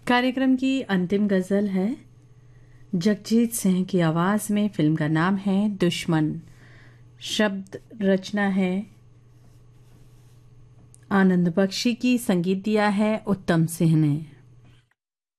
कार्यक्रम की अंतिम गजल है जगजीत सिंह की आवाज में। फिल्म का नाम है दुश्मन। शब्द रचना है आनंद बख्शी की, संगीत दिया है उत्तम सिंह ने।